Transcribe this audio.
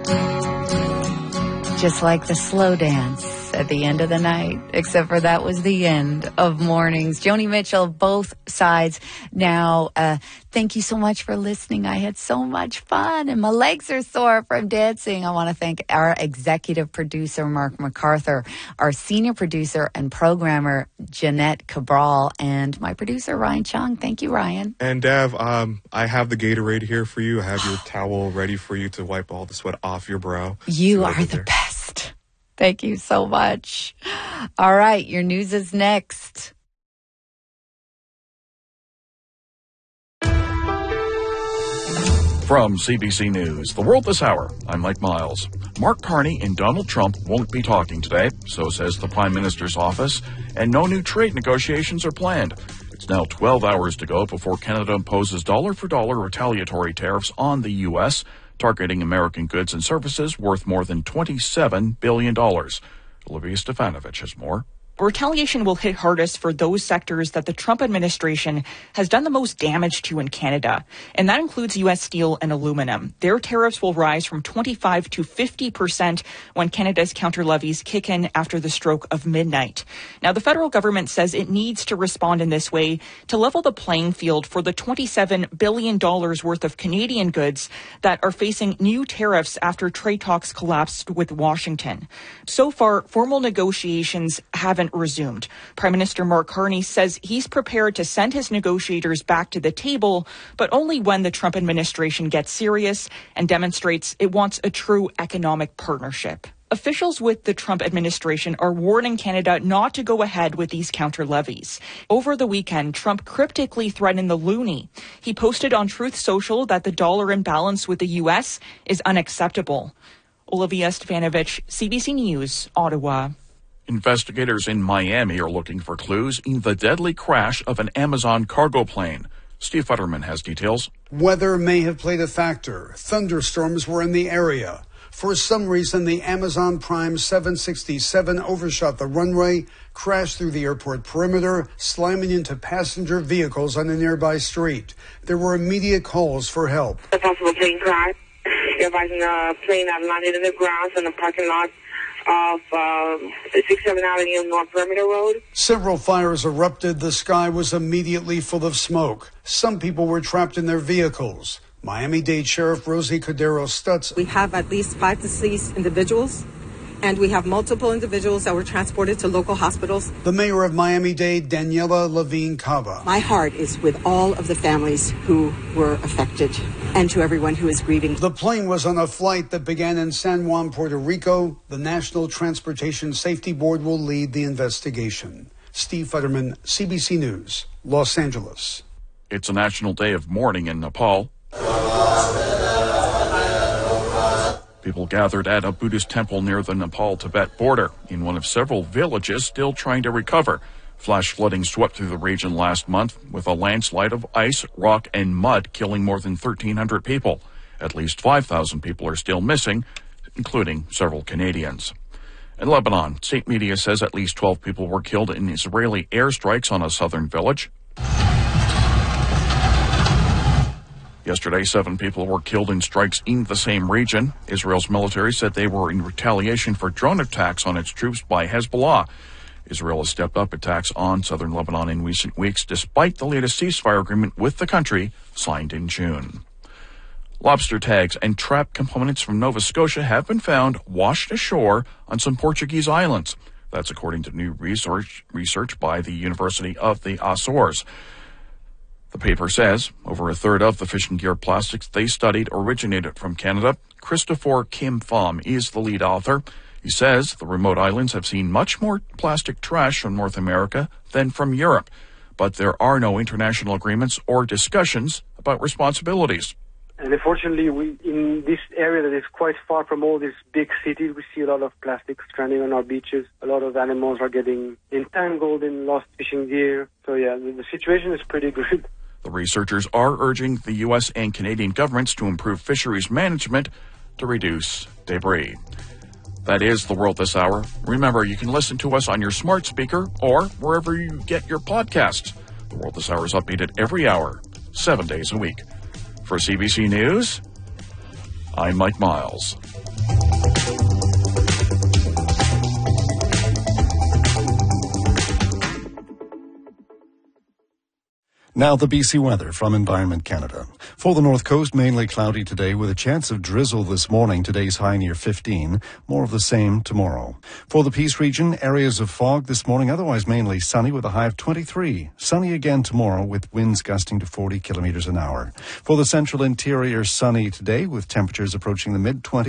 Just like the slow dance at the end of the night, except for that was the end of mornings. Joni Mitchell, Both Sides. Now, thank you so much for listening. I had so much fun and my legs are sore from dancing. I want to thank our executive producer, Mark MacArthur, our senior producer and programmer, Jeanette Cabral, and my producer, Ryan Chung. Thank you, Ryan. And Dev, I have the Gatorade here for you. I have your towel ready for you to wipe all the sweat off your brow. You are the best. Thank you so much. All right, your news is next. From CBC News, The World This Hour, I'm Mike Miles. Mark Carney and Donald Trump won't be talking today, so says the Prime Minister's office, and no new trade negotiations are planned. It's now 12 hours to go before Canada imposes dollar-for-dollar retaliatory tariffs on the U.S., targeting American goods and services worth more than $27 billion. Olivia Stefanovich has more. Retaliation will hit hardest for those sectors that the Trump administration has done the most damage to in Canada, and that includes U.S. steel and aluminum. Their tariffs will rise from 25% to 50% when Canada's counter levies kick in after the stroke of midnight. Now, the federal government says it needs to respond in this way to level the playing field for the $27 billion worth of Canadian goods that are facing new tariffs after trade talks collapsed with Washington. So far, formal negotiations haven't resumed. Prime Minister Mark Carney says he's prepared to send his negotiators back to the table, but only when the Trump administration gets serious and demonstrates it wants a true economic partnership. Officials with the Trump administration are warning Canada not to go ahead with these counter levies. Over the weekend, Trump cryptically threatened the loonie. He posted on Truth Social that the dollar imbalance with the U.S. is unacceptable. Olivia Stefanovich, CBC News, Ottawa. Investigators in Miami are looking for clues in the deadly crash of an Amazon cargo plane. Steve Futterman has details. Weather may have played a factor. Thunderstorms were in the area. For some reason, the Amazon Prime 767 overshot the runway, crashed through the airport perimeter, slamming into passenger vehicles on a nearby street. There were immediate calls for help. A possible plane crash. You're advising a plane that landed in the ground in the parking lot of 67 Avenue North Perimeter Road. Several fires erupted. The sky was immediately full of smoke. Some people were trapped in their vehicles. Miami-Dade Sheriff Rosie Cordero Stutz. We have at least 5 deceased individuals, and we have multiple individuals that were transported to local hospitals. The mayor of Miami-Dade, Daniela Levine Cava. My heart is with all of the families who were affected and to everyone who is grieving. The plane was on a flight that began in San Juan, Puerto Rico. The National Transportation Safety Board will lead the investigation. Steve Futterman, CBC News, Los Angeles. It's a national day of mourning in Nepal. People gathered at a Buddhist temple near the Nepal-Tibet border in one of several villages still trying to recover. Flash flooding swept through the region last month with a landslide of ice, rock, and mud killing more than 1,300 people. At least 5,000 people are still missing, including several Canadians. In Lebanon, state media says at least 12 people were killed in Israeli airstrikes on a southern village. Yesterday, 7 people were killed in strikes in the same region. Israel's military said they were in retaliation for drone attacks on its troops by Hezbollah. Israel has stepped up attacks on southern Lebanon in recent weeks, despite the latest ceasefire agreement with the country signed in June. Lobster tags and trap components from Nova Scotia have been found washed ashore on some Portuguese islands. That's according to new research by the University of the Azores. The paper says over a third of the fishing gear plastics they studied originated from Canada. Christopher Kim Pham is the lead author. He says the remote islands have seen much more plastic trash from North America than from Europe, but there are no international agreements or discussions about responsibilities. And unfortunately, in this area that is quite far from all these big cities, we see a lot of plastic stranding on our beaches. A lot of animals are getting entangled in lost fishing gear. So yeah, the situation is pretty good. The researchers are urging the U.S. and Canadian governments to improve fisheries management to reduce debris. That is The World This Hour. Remember, you can listen to us on your smart speaker or wherever you get your podcasts. The World This Hour is updated every hour, 7 days a week. For CBC News, I'm Mike Miles. Now the BC weather from Environment Canada. For the North Coast, mainly cloudy today with a chance of drizzle this morning. Today's high near 15. More of the same tomorrow. For the Peace region, areas of fog this morning, otherwise mainly sunny with a high of 23. Sunny again tomorrow with winds gusting to 40 kilometers an hour. For the central interior, sunny today with temperatures approaching the mid-20s.